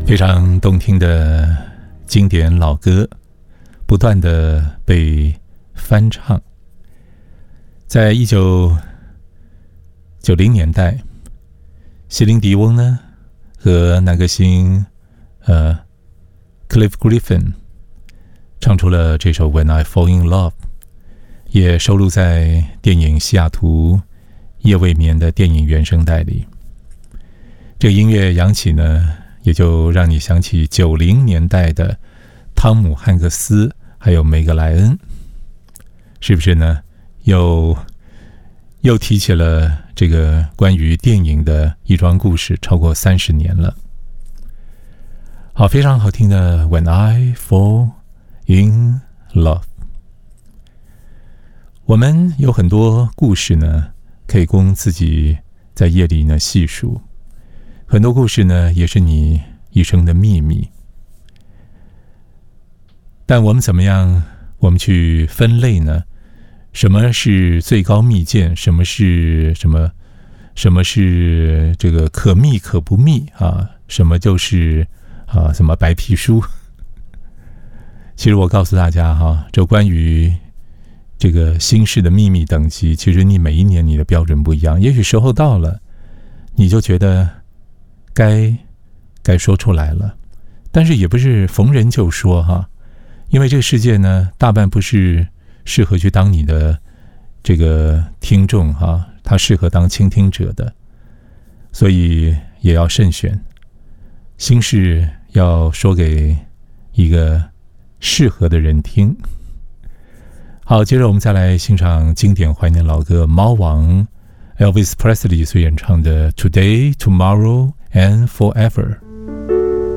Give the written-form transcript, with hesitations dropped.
非常动听的经典老歌，不断的被翻唱。在1990年代，席琳迪翁呢和那个星Cliff Griffin 唱出了这首 When I Fall in Love， 也收录在电影《西雅图夜未眠》的电影原声带里。这个音乐扬起呢，也就让你想起90年代的汤姆汉克斯还有梅格莱恩，是不是呢？又提起了这个关于电影的一桩故事，超过30年了。好，非常好听的 When I Fall in Love。 我们有很多故事呢，可以供自己在夜里呢细数，很多故事呢也是你一生的秘密。但我们怎么样我们去分类呢？什么是最高密件，什么是这个可密可不密啊？什么就是什么白皮书？其实我告诉大家这关于这个心事的秘密等级，其实你每一年你的标准不一样，也许时候到了，你就觉得该说出来了，但是也不是逢人就说因为这个世界呢，大半不是适合去当你的这个听众它适合当倾听者的，所以也要慎选，心事要说给一个适合的人听。好，接着我们再来欣赏经典怀念老歌猫王 Elvis Presley 所演唱的 Today, Tomorrow and Forever。